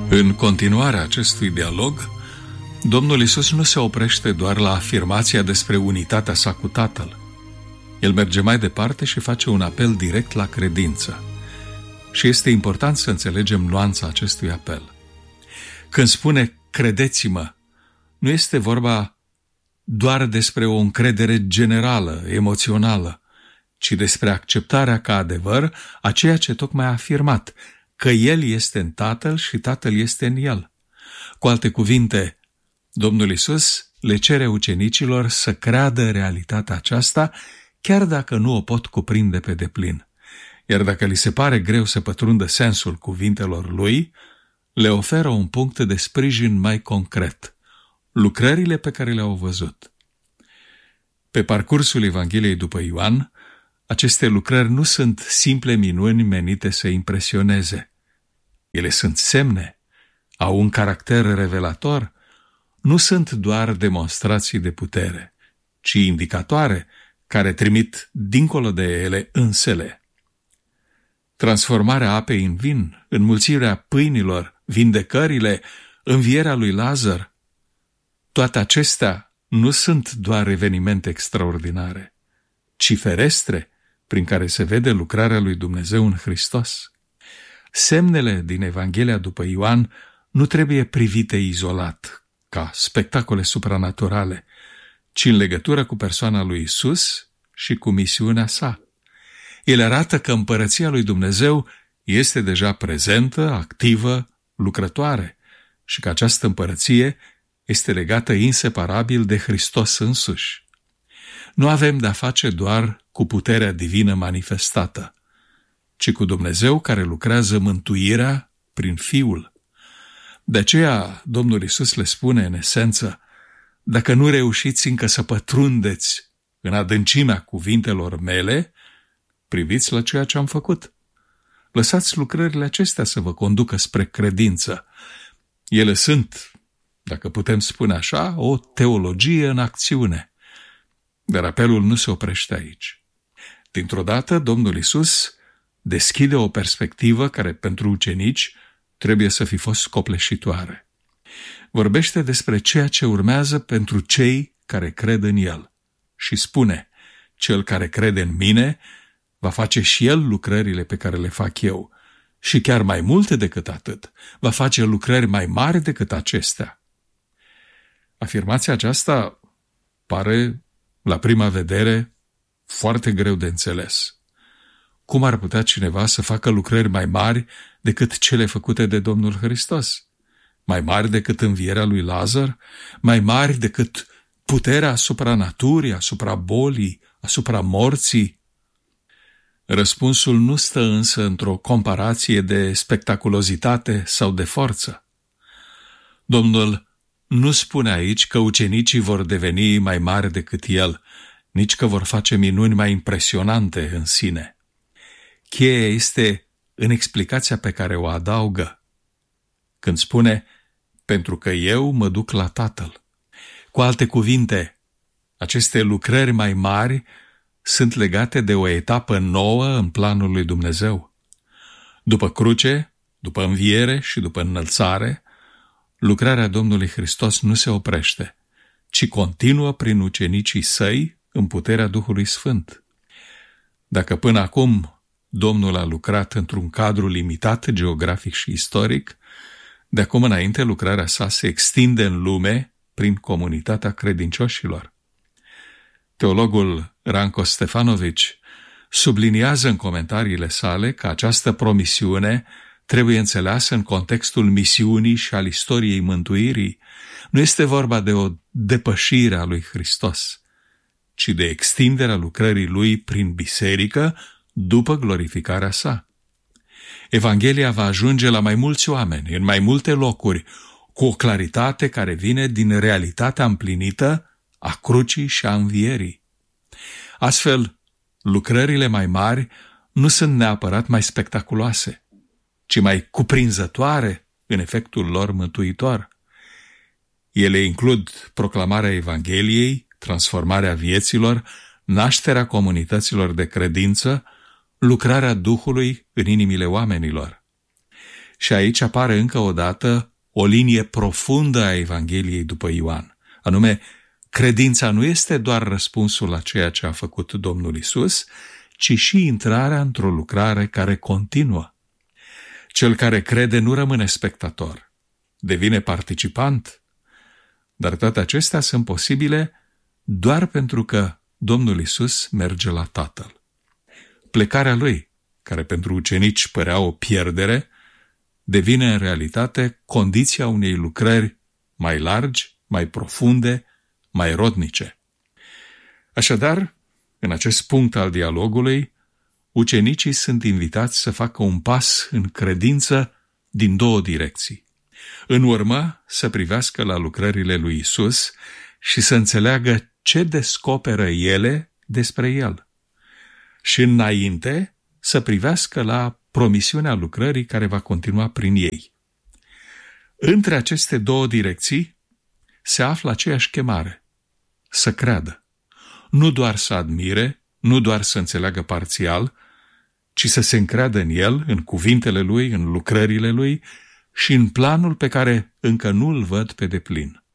În continuarea acestui dialog, Domnul Iisus nu se oprește doar la afirmația despre unitatea sa cu Tatăl. El merge mai departe și face un apel direct la credință. Și este important să înțelegem nuanța acestui apel. Când spune credeți-mă, nu este vorba doar despre o încredere generală, emoțională, ci despre acceptarea ca adevăr a ceea ce tocmai a afirmat, că El este în Tatăl și Tatăl este în El. Cu alte cuvinte, Domnul Iisus le cere ucenicilor să creadă realitatea aceasta, chiar dacă nu o pot cuprinde pe deplin. Iar dacă li se pare greu să pătrundă sensul cuvintelor Lui, le oferă un punct de sprijin mai concret, lucrările pe care le-au văzut. Pe parcursul Evangheliei după Ioan, aceste lucrări nu sunt simple minuni menite să impresioneze. Ele sunt semne, au un caracter revelator, nu sunt doar demonstrații de putere, ci indicatoare care trimit dincolo de ele însele. Transformarea apei în vin, înmulțirea pâinilor, vindecările, învierea lui Lazar, toate acestea nu sunt doar evenimente extraordinare, ci ferestre prin care se vede lucrarea lui Dumnezeu în Hristos. Semnele din Evanghelia după Ioan nu trebuie privite izolat, ca spectacole supranaturale, ci în legătură cu persoana lui Isus și cu misiunea sa. Ele arată că împărăția lui Dumnezeu este deja prezentă, activă, lucrătoare și că această împărăție este legată inseparabil de Hristos însuși. Nu avem de-a face doar cu puterea divină manifestată, ci cu Dumnezeu care lucrează mântuirea prin Fiul. De aceea Domnul Iisus le spune în esență, dacă nu reușiți încă să pătrundeți în adâncimea cuvintelor mele, priviți la ceea ce am făcut. Lăsați lucrările acestea să vă conducă spre credință. Ele sunt, dacă putem spune așa, o teologie în acțiune. Dar apelul nu se oprește aici. Dintr-o dată, Domnul Iisus deschide o perspectivă care pentru ucenici trebuie să fi fost copleșitoare. Vorbește despre ceea ce urmează pentru cei care cred în El și spune, cel care crede în mine va face și el lucrările pe care le fac eu și chiar mai multe decât atât, va face lucrări mai mari decât acestea. Afirmația aceasta pare, la prima vedere, foarte greu de înțeles. Cum ar putea cineva să facă lucrări mai mari decât cele făcute de Domnul Hristos? Mai mari decât învierea lui Lazar? Mai mari decât puterea asupra naturii, asupra bolii, asupra morții? Răspunsul nu stă însă într-o comparație de spectaculozitate sau de forță. Domnul nu spune aici că ucenicii vor deveni mai mari decât El, nici că vor face minuni mai impresionante în sine. Cheia este în explicația pe care o adaugă, când spune, pentru că eu mă duc la Tatăl. Cu alte cuvinte, aceste lucrări mai mari sunt legate de o etapă nouă în planul lui Dumnezeu. După cruce, după înviere și după înălțare, lucrarea Domnului Hristos nu se oprește, ci continuă prin ucenicii săi în puterea Duhului Sfânt. Dacă până acum Domnul a lucrat într-un cadru limitat geografic și istoric, de acum înainte lucrarea sa se extinde în lume prin comunitatea credincioșilor. Teologul Ranko Stefanovici subliniază în comentariile sale că această promisiune trebuie înțeleasă în contextul misiunii și al istoriei mântuirii. Nu este vorba de o depășire a lui Hristos, ci de extinderea lucrării lui prin biserică după glorificarea sa. Evanghelia va ajunge la mai mulți oameni, în mai multe locuri, cu o claritate care vine din realitatea împlinită a crucii și a învierii. Astfel, lucrările mai mari nu sunt neapărat mai spectaculoase, ci mai cuprinzătoare în efectul lor mântuitor. Ele includ proclamarea Evangheliei, transformarea vieților, nașterea comunităților de credință, lucrarea Duhului în inimile oamenilor. Și aici apare încă o dată o linie profundă a Evangheliei după Ioan, anume, credința nu este doar răspunsul la ceea ce a făcut Domnul Isus, ci și intrarea într-o lucrare care continuă. Cel care crede nu rămâne spectator, devine participant, dar toate acestea sunt posibile doar pentru că Domnul Isus merge la Tatăl. Plecarea lui, care pentru ucenici părea o pierdere, devine în realitate condiția unei lucrări mai largi, mai profunde, mai rodnice. Așadar, în acest punct al dialogului, ucenicii sunt invitați să facă un pas în credință din două direcții. În urmă, să privească la lucrările lui Isus și să înțeleagă ce descoperă ele despre el. Și înainte, să privească la promisiunea lucrării care va continua prin ei. Între aceste două direcții se află aceeași chemare, să creadă. Nu doar să admire, nu doar să înțeleagă parțial, ci să se încreadă în el, în cuvintele lui, în lucrările lui și în planul pe care încă nu îl văd pe deplin.